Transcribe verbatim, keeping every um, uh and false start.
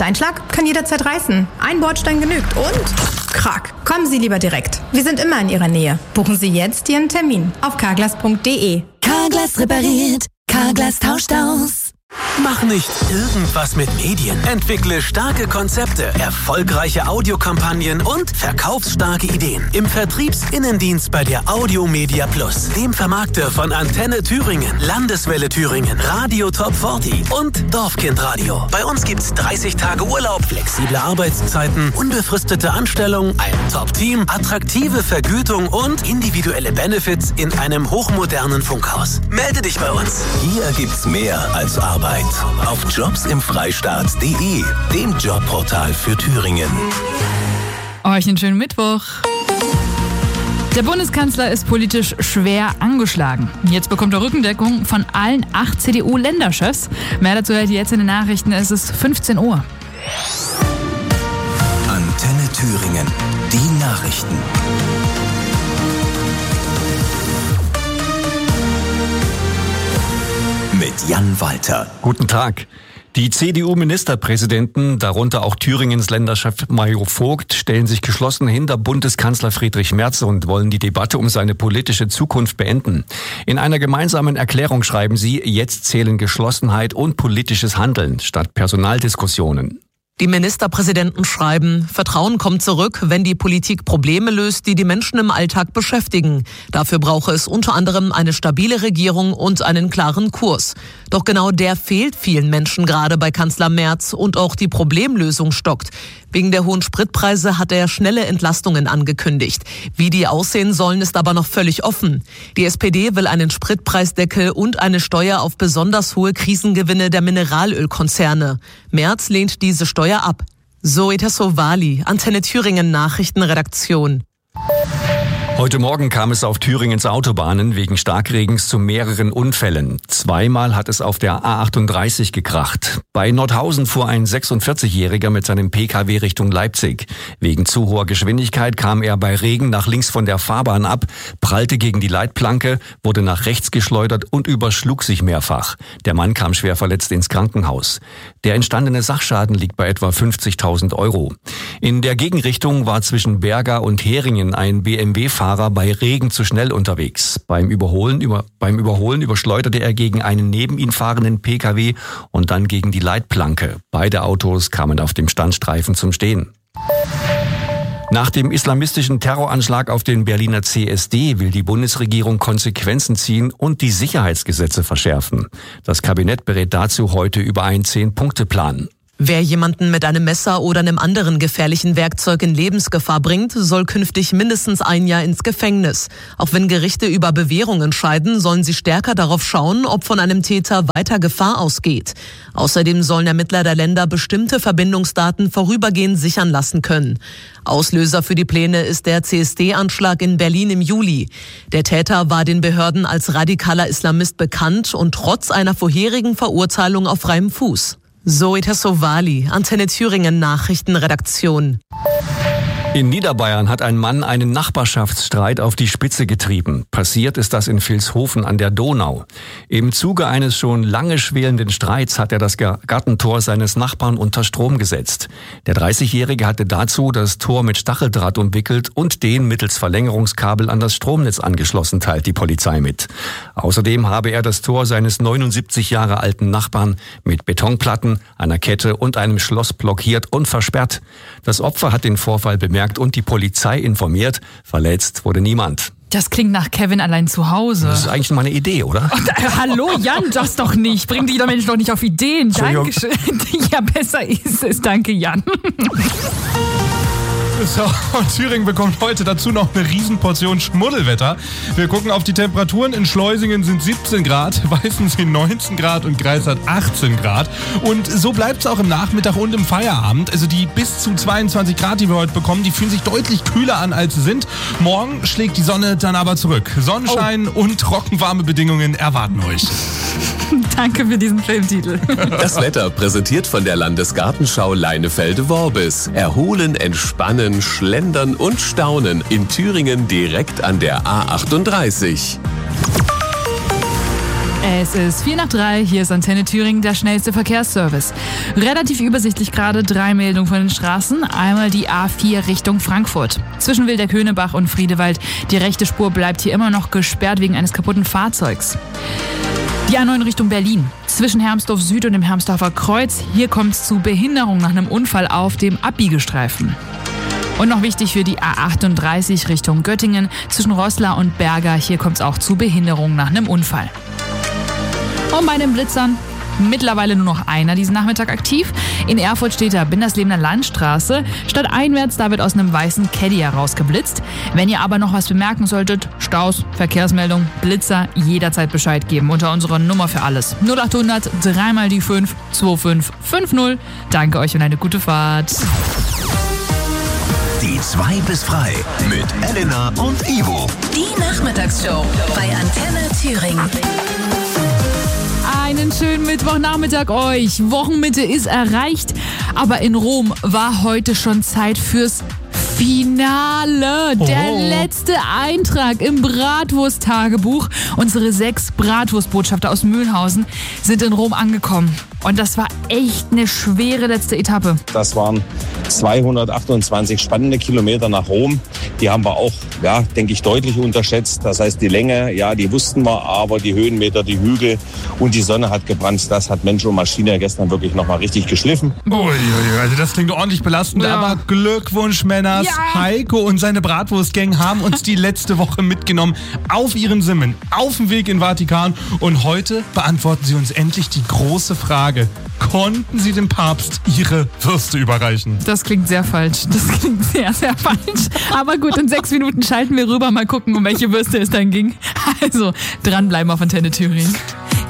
Steinschlag kann jederzeit reißen. Ein Bordstein genügt und krack. Kommen Sie lieber direkt. Wir sind immer in Ihrer Nähe. Buchen Sie jetzt Ihren Termin auf carglass punkt de. Carglass repariert. Carglass tauscht aus. Mach nicht irgendwas mit Medien. Entwickle starke Konzepte, erfolgreiche Audiokampagnen und verkaufsstarke Ideen. Im Vertriebsinnendienst bei der Audiomedia Plus, dem Vermarkter von Antenne Thüringen, Landeswelle Thüringen, Radio Top vierzig und Dorfkindradio. Bei uns gibt's dreißig Tage Urlaub, flexible Arbeitszeiten, unbefristete Anstellung, ein Top-Team, attraktive Vergütung und individuelle Benefits in einem hochmodernen Funkhaus. Melde dich bei uns. Hier gibt's mehr als Arbeit. Auf jobs im freistaat punkt de, dem Jobportal für Thüringen. Euch einen schönen Mittwoch. Der Bundeskanzler ist politisch schwer angeschlagen. Jetzt bekommt er Rückendeckung von allen acht C D U-Länderchefs. Mehr dazu hört ihr jetzt in den Nachrichten. Es ist fünfzehn Uhr. Antenne Thüringen. Die Nachrichten. Mit Jan Walter. Guten Tag. Die C D U-Ministerpräsidenten, darunter auch Thüringens Länderchef Mario Vogt, stellen sich geschlossen hinter Bundeskanzler Friedrich Merz und wollen die Debatte um seine politische Zukunft beenden. In einer gemeinsamen Erklärung schreiben sie, jetzt zählen Geschlossenheit und politisches Handeln statt Personaldiskussionen. Die Ministerpräsidenten schreiben, Vertrauen kommt zurück, wenn die Politik Probleme löst, die die Menschen im Alltag beschäftigen. Dafür brauche es unter anderem eine stabile Regierung und einen klaren Kurs. Doch genau der fehlt vielen Menschen gerade bei Kanzler Merz und auch die Problemlösung stockt. Wegen der hohen Spritpreise hat er schnelle Entlastungen angekündigt. Wie die aussehen sollen, ist aber noch völlig offen. Die S P D will einen Spritpreisdeckel und eine Steuer auf besonders hohe Krisengewinne der Mineralölkonzerne. Merz lehnt diese Steuer ab. Zoe Tassovali, Antenne Thüringen Nachrichtenredaktion. Heute Morgen kam es auf Thüringens Autobahnen wegen Starkregens zu mehreren Unfällen. Zweimal hat es auf der A achtunddreißig gekracht. Bei Nordhausen fuhr ein sechsundvierzigjähriger mit seinem P K W Richtung Leipzig. Wegen zu hoher Geschwindigkeit kam er bei Regen nach links von der Fahrbahn ab, prallte gegen die Leitplanke, wurde nach rechts geschleudert und überschlug sich mehrfach. Der Mann kam schwer verletzt ins Krankenhaus. Der entstandene Sachschaden liegt bei etwa fünfzigtausend Euro. In der Gegenrichtung war zwischen Berga und Heringen ein B M W-Fahrer bei Regen zu schnell unterwegs. Beim Überholen, über, beim Überholen überschleuderte er gegen einen neben ihn fahrenden P K W und dann gegen die Leitplanke. Beide Autos kamen auf dem Standstreifen zum Stehen. Nach dem islamistischen Terroranschlag auf den Berliner C S D will die Bundesregierung Konsequenzen ziehen und die Sicherheitsgesetze verschärfen. Das Kabinett berät dazu heute über einen Zehn-Punkte-Plan. Wer jemanden mit einem Messer oder einem anderen gefährlichen Werkzeug in Lebensgefahr bringt, soll künftig mindestens ein Jahr ins Gefängnis. Auch wenn Gerichte über Bewährung entscheiden, sollen sie stärker darauf schauen, ob von einem Täter weiter Gefahr ausgeht. Außerdem sollen Ermittler der Länder bestimmte Verbindungsdaten vorübergehend sichern lassen können. Auslöser für die Pläne ist der C S D-Anschlag in Berlin im Juli. Der Täter war den Behörden als radikaler Islamist bekannt und trotz einer vorherigen Verurteilung auf freiem Fuß. Zoe Tassovali, Antenne Thüringen Nachrichtenredaktion. In Niederbayern hat ein Mann einen Nachbarschaftsstreit auf die Spitze getrieben. Passiert ist das in Vilshofen an der Donau. Im Zuge eines schon lange schwelenden Streits hat er das Gartentor seines Nachbarn unter Strom gesetzt. Der dreißigjährige hatte dazu das Tor mit Stacheldraht umwickelt und den mittels Verlängerungskabel an das Stromnetz angeschlossen, teilt die Polizei mit. Außerdem habe er das Tor seines neunundsiebzig Jahre alten Nachbarn mit Betonplatten, einer Kette und einem Schloss blockiert und versperrt. Das Opfer hat den Vorfall bemerkt und die Polizei informiert. Verletzt wurde niemand. Das klingt nach Kevin allein zu Hause. Das ist eigentlich mal eine Idee, oder? Oh, da, hallo Jan, das doch nicht. Bring die Menschen doch nicht auf Ideen. Dankeschön. Ja, besser ist es. Danke, Jan. So, und Thüringen bekommt heute dazu noch eine Riesenportion Schmuddelwetter. Wir gucken auf die Temperaturen. In Schleusingen sind siebzehn Grad, Weißensee neunzehn Grad und Greifswald achtzehn Grad. Und so bleibt es auch im Nachmittag und im Feierabend. Also die bis zu zweiundzwanzig Grad, die wir heute bekommen, die fühlen sich deutlich kühler an, als sie sind. Morgen schlägt die Sonne dann aber zurück. Sonnenschein oh. und trockenwarme Bedingungen erwarten euch. Danke für diesen Filmtitel. Das Wetter präsentiert von der Landesgartenschau Leinefelde-Worbis. Erholen, entspannen, schlendern und staunen in Thüringen direkt an der A achtunddreißig. Äh, Es ist vier nach drei, hier ist Antenne Thüringen, der schnellste Verkehrsservice. Relativ übersichtlich gerade drei Meldungen von den Straßen. Einmal die A vier Richtung Frankfurt. Zwischen Wilderköhnebach und Friedewald. Die rechte Spur bleibt hier immer noch gesperrt wegen eines kaputten Fahrzeugs. Die A neun Richtung Berlin. Zwischen Hermsdorf Süd und dem Hermsdorfer Kreuz. Hier kommt es zu Behinderung nach einem Unfall auf dem Abbiegestreifen. Und noch wichtig für die A achtunddreißig Richtung Göttingen. Zwischen Roßla und Berger. Hier kommt es auch zu Behinderung nach einem Unfall. Und bei den Blitzern mittlerweile nur noch einer diesen Nachmittag aktiv. In Erfurt steht da Binderslebener Landstraße. Statt einwärts, da wird aus einem weißen Caddy herausgeblitzt. Wenn ihr aber noch was bemerken solltet, Staus, Verkehrsmeldung, Blitzer, jederzeit Bescheid geben unter unserer Nummer für alles. null achthundert, dreimal die fünf, zwei fünf fünf null. Danke euch und eine gute Fahrt. Die zwei bis frei mit Elena und Ivo. Die Nachmittagsshow bei Antenne Thüringen. Einen schönen Mittwochnachmittag euch. Wochenmitte ist erreicht, aber in Rom war heute schon Zeit fürs Finale. Oh. Der letzte Eintrag im Bratwurst-Tagebuch. Unsere sechs Bratwurstbotschafter aus Mühlhausen sind in Rom angekommen. Und das war echt eine schwere letzte Etappe. Das waren zweihundertachtundzwanzig spannende Kilometer nach Rom. Die haben wir auch, ja, denke ich, deutlich unterschätzt. Das heißt, die Länge, ja, die wussten wir, aber die Höhenmeter, die Hügel und die Sonne hat gebrannt. Das hat Mensch und Maschine gestern wirklich nochmal richtig geschliffen. Uiuiui, also das klingt ordentlich belastend, Ja. aber Glückwunsch, Männers. Ja. Heiko und seine Bratwurstgang haben uns die letzte Woche mitgenommen auf ihren Simmen, auf dem Weg in Vatikan. Und heute beantworten sie uns endlich die große Frage: Konnten sie dem Papst ihre Würste überreichen? Das klingt sehr falsch. Das klingt sehr, sehr falsch. Aber gut, in sechs Minuten schalten wir rüber, mal gucken, um welche Würste es dann ging. Also, dranbleiben auf Antenne Thüringen.